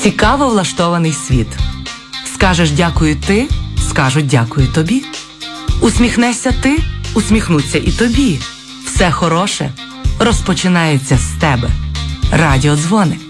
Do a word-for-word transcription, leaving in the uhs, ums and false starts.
Цікаво влаштований світ. Скажеш дякую ти, скажуть дякую тобі. Усміхнешся ти, усміхнуться і тобі. Все хороше розпочинається з тебе. Радіодзвоник.